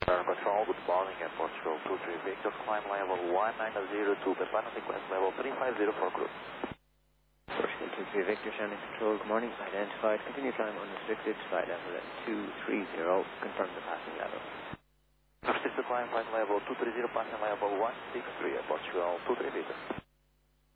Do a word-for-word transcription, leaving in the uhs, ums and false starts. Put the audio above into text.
Air Control, good morning, Air Portugal two three Victor, climb level one nine zero two, Pepano request level three five zero for crew. Portugal two three Victor, Shannon Control, good morning, identified, continue climb unrestricted, flight level at two three zero, confirm the passing level. Restricted climb, flight level two three zero, passing level one six three, Air Portugal two three Victor.